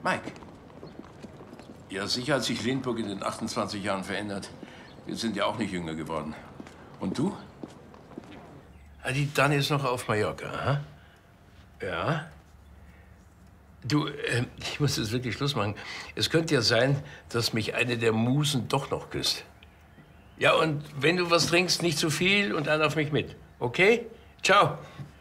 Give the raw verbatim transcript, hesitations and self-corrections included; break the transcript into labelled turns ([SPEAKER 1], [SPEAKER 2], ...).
[SPEAKER 1] Mike. Ja, sicher hat sich Lindburg in den achtundzwanzig Jahren verändert. Wir sind ja auch nicht jünger geworden. Und du? Ah, die Dani ist noch auf Mallorca, ha? Ja. Du, äh, ich muss jetzt wirklich Schluss machen. Es könnte ja sein, dass mich eine der Musen doch noch küsst. Ja, und wenn du was trinkst, nicht zu viel und dann auf mich mit. Okay? Ciao.